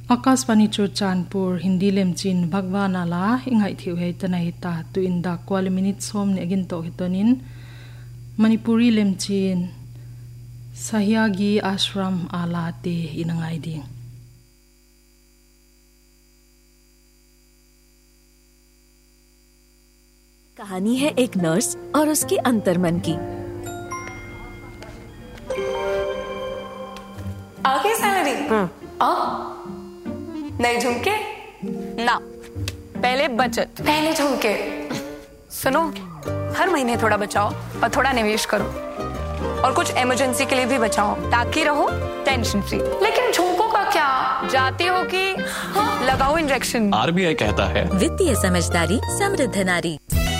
आकाशवाणी चुरचानपुर हिंदी लेमचिन भगवान आला इंगाई थिउ है तनाई ता तु इंदा क्वाल मिनिट सोम ने अगिन तो हितोनिन मणिपुरी लेमचिन सह्यागी आश्रम आला ते इनंगाई दिंग कहानी है एक नर्स और उसके अंतर्मन की। आगे सैलरी नहीं झुमके ना, पहले बचत, पहले झुमके। सुनो, हर महीने थोड़ा बचाओ और थोड़ा निवेश करो और कुछ इमरजेंसी के लिए भी बचाओ ताकि रहो टेंशन फ्री। लेकिन झुमकों का क्या? जाती हो कि लगाओ इंजेक्शन। RBI कहता है वित्तीय समझदारी समृद्ध नारी।